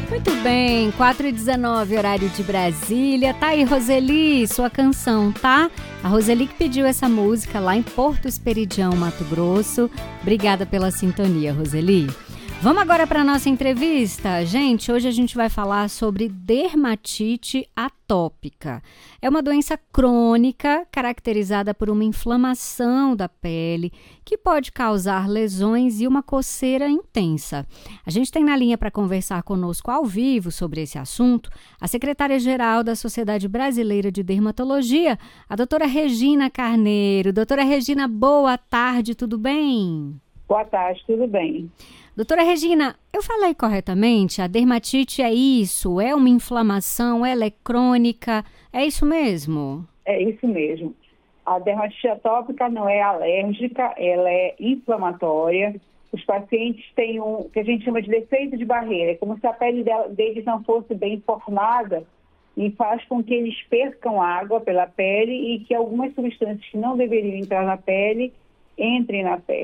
Muito bem, 4h19, horário de Brasília. Tá aí, Roseli, sua canção, tá? A Roseli que pediu essa música lá em Porto Esperidião, Mato Grosso. Obrigada pela sintonia, Roseli. Vamos agora para a nossa entrevista. Gente, hoje a gente vai falar sobre dermatite atópica. É uma doença crônica caracterizada por uma inflamação da pele que pode causar lesões e uma coceira intensa. A gente tem na linha para conversar conosco ao vivo sobre esse assunto a secretária-geral da Sociedade Brasileira de Dermatologia, a doutora Regina Carneiro. Doutora Regina, boa tarde, tudo bem? Boa tarde, tudo bem. Doutora Regina, eu falei corretamente? A dermatite é isso? É uma inflamação? Ela é crônica? É isso mesmo? É isso mesmo. A dermatite atópica não é alérgica, ela é inflamatória. Os pacientes têm o que a gente chama de defeito de barreira. É como se a pele deles não fosse bem formada e faz com que eles percam água pela pele e que algumas substâncias que não deveriam entrar na pele entrem na pele.